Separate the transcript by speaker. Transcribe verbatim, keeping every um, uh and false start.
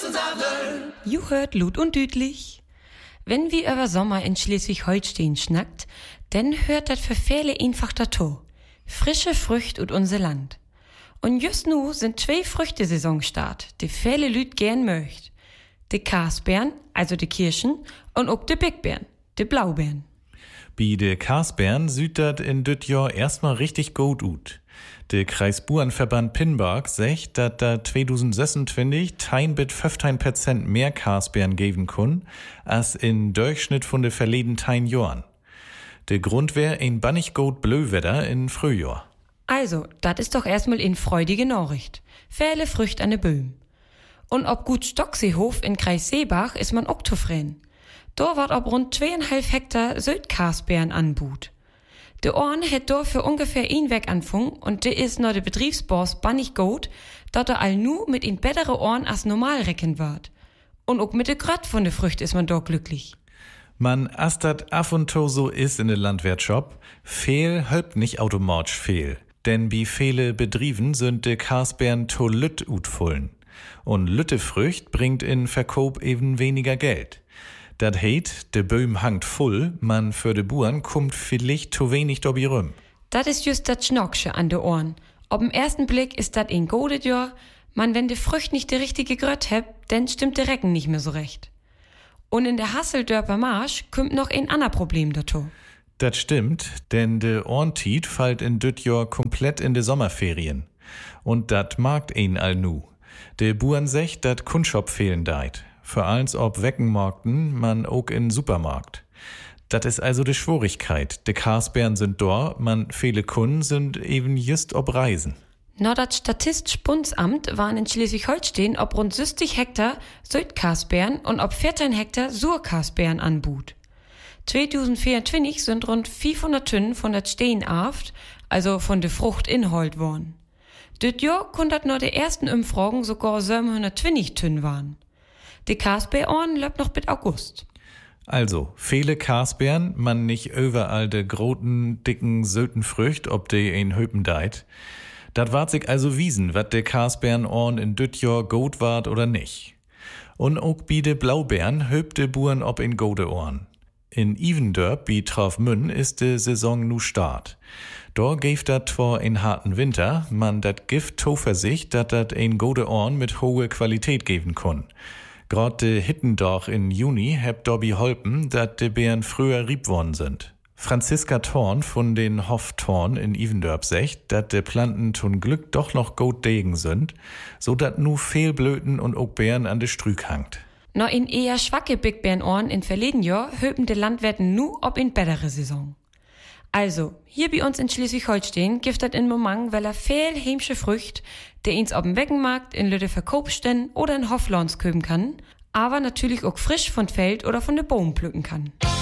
Speaker 1: You hört Lut und Düdlich. Wenn wir über Sommer in Schleswig-Holstein schnackt, dann hört das für viele einfach dato. Frische Früchte und unser Land. Und just nu sind zwei Früchtesaison start, die viele Lüd gern möcht. Die Karsbeeren, also die Kirschen, und auch die Bigbeeren, die Blaubeeren.
Speaker 2: Bei de Karsbeeren sieht dat in düt Jahr erstmal richtig gut ut. Der Kreisburenverband Pinbark sagt, dass da zwanzig sechsundzwanzig tein bit fünfzehn Prozent mehr Karsbeeren geben kun, als in Durchschnitt von de verleden tein Jahren. Der Grund wär ein bannig gut Blöwetter in Frühjahr.
Speaker 1: Also, dat ist doch erstmal in freudige Nachricht. Viele Früchte an de Böhm. Und ob gut Stockseehof in Kreis Seebach ist man auch zufrieden. Da wird ob rund zweieinhalb Hektar Südkarsbeeren anbut. De Orn het do für ungefähr ein Weg anfangen und de is no de Betriebsboss bannig gut, dat er all nu mit in bettere Orn als normal recken wird. Und auch mit de Gröt von de Frücht is man do glücklich.
Speaker 2: Man, as dat af und to so is in de Landwirtschaft, fehl hölpt nicht automatisch fehl. Denn bi viele Betrieben sind de Karsbeeren to lütt utfullen. Und lütte Frücht bringt in Verkauf eben weniger Geld. Dat heit, de Böhm hangt voll, man für de Buren kommt vielleicht zu wenig dobi rum.
Speaker 1: Dat is just dat Schnocksche an de Ohren. Ob'm ersten Blick ist dat ein godet Jahr, man wenn de Frücht nicht de richtige Gröt hebt, denn stimmt de Recken nicht mehr so recht. Und in der Hasseldörper Marsch kommt noch ein ander Problem dazu.
Speaker 2: Dat stimmt, denn de Orntiet fällt in düt Jahr komplett in de Sommerferien. Und dat magt ein all nu. De Buren secht, dat Kunstshop fehlen deit. Vor allem ob Weckenmarkten, man auch in Supermarkt. Das ist also die Schwierigkeit. Die Karsbeeren sind da, man viele Kunden sind eben just ob Reisen.
Speaker 1: Na, das Statistisch Bundesamt waren in Schleswig-Holstein ob rund sechzig Hektar Südkarsbeeren und ob vierzehn Hektar Surkarsbeeren anbut. zwanzig vierundzwanzig sind rund vierhundert Tonnen von der Steenaft, also von der Frucht inhold worden. Düt Jahr konnte nur die ersten Umfragen sogar siebenhundertzwanzig Tonnen waren. Die Karsbeeren läuft noch bis August.
Speaker 2: Also, viele Karsbeeren, man nicht überall de groten, dicken, söten Frücht, ob de ein Höpen deit. Dat wart sich also wiesen, wat de Karsbeeren orn in düt Jahr gut wart oder nicht. Und auch bi de Blaubeeren höbt de Buren ob in gode Ohren. In Ivendörp bi Traufmünn ist de Saison nu start. Da geft dat vor ein harten Winter, man dat Gift to versicht, dat dat ein gode Ohren mit hohe Qualität geben kun. Grad de Hittendorf in Juni heb Dobby holpen, dat de Beeren früher rieb worden sind. Franziska Thorn von den Hof Thorn in Ivendörp secht, dat de Planten zum Glück doch noch gut degen sind, so dat nu viel Blöten und auch Beeren an de Strück hangt.
Speaker 1: No in eher schwacke Bigbeerenohren in verleden Jahr höpen de Landwirten nu ob in bettere Saison. Also, hier bei uns in Schleswig-Holstein gibt dat in Moment, weil er viel heimsche Frücht, der ins ob'm Weckenmarkt in Lütte Verkaufsstände oder in Hoflons köben kann, aber natürlich auch frisch von Feld oder von de Boom pflücken kann.